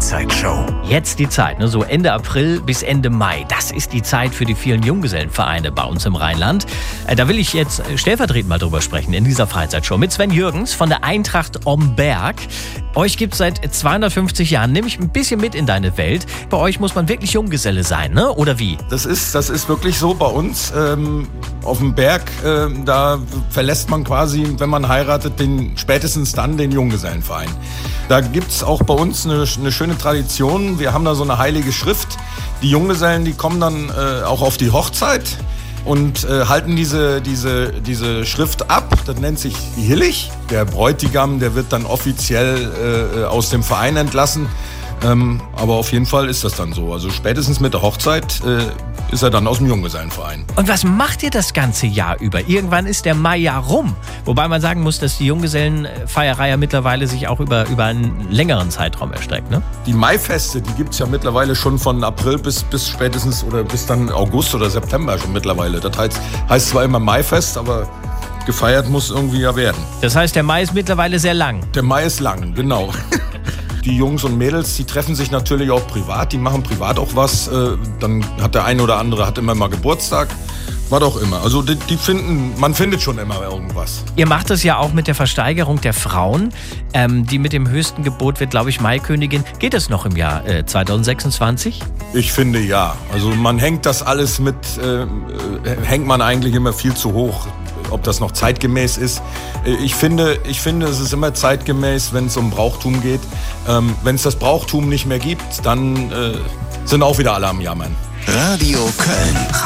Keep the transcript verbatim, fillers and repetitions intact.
Freizeitshow. Jetzt die Zeit, ne? So Ende April bis Ende Mai. Das ist die Zeit für die vielen Junggesellenvereine bei uns im Rheinland. Äh, da will ich jetzt stellvertretend mal drüber sprechen in dieser Freizeitshow mit Sven Jürgens von der Eintracht Omberg. Euch gibt es seit zweihundertfünfzig Jahren. Nimm mich ein bisschen mit in deine Welt. Bei euch muss man wirklich Junggeselle sein, ne? Oder wie? Das ist, das ist wirklich so bei uns. Ähm, auf dem Berg, äh, da verlässt man quasi, wenn man heiratet, den, spätestens dann den Junggesellenverein. Da gibt es auch bei uns eine, eine schöne Tradition. Wir haben da so eine heilige Schrift. Die Junggesellen, die kommen dann äh, auch auf die Hochzeit und äh, halten diese, diese, diese Schrift ab. Das nennt sich die Hillig. Der Bräutigam, der wird dann offiziell äh, aus dem Verein entlassen. Ähm, aber auf jeden Fall ist das dann so. Also spätestens mit der Hochzeit äh, ist er dann aus dem Junggesellenverein. Und was macht ihr das ganze Jahr über? Irgendwann ist der Mai ja rum. Wobei man sagen muss, dass die Junggesellenfeierei ja mittlerweile sich auch über, über einen längeren Zeitraum erstreckt, ne? Die Maifeste, die gibt es ja mittlerweile schon von April bis, bis spätestens oder bis dann August oder September schon mittlerweile. Das heißt, heißt zwar immer Maifest, aber gefeiert muss irgendwie ja werden. Das heißt, der Mai ist mittlerweile sehr lang. Der Mai ist lang, genau. Die Jungs und Mädels, die treffen sich natürlich auch privat, die machen privat auch was. Dann hat der eine oder andere hat immer mal Geburtstag, was auch immer. Also die, die finden, man findet schon immer irgendwas. Ihr macht es ja auch mit der Versteigerung der Frauen. Ähm, die mit dem höchsten Gebot wird, glaube ich, Maikönigin. Geht es noch im Jahr äh, zwanzig sechsundzwanzig? Ich finde ja. Also man hängt das alles mit, äh, hängt man eigentlich immer viel zu hoch. Ob das noch zeitgemäß ist. Ich finde, ich finde, es ist immer zeitgemäß, wenn es um Brauchtum geht. Ähm, wenn es das Brauchtum nicht mehr gibt, dann äh, sind auch wieder alle am Jammern. Radio Köln.